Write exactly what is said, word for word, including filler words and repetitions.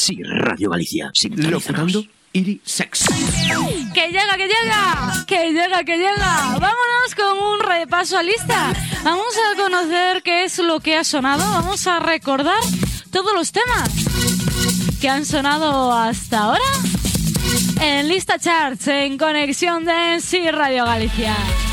Sí, Radio Galicia. Locutando Iri Sex. Que llega, que llega, que llega, que llega. Vámonos con un repaso a lista. Vamos a conocer qué es lo que ha sonado. Vamos a recordar todos los temas que han sonado hasta ahora en Lista Charts en Conexión Dance y Radio Galicia.